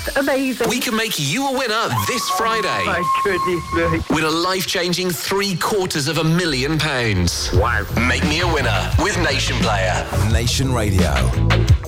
amazing. We can make you a winner this Friday. My goodness me. Win a life-changing £750,000. Wow. Make me a winner with Nation Player. Nation Radio.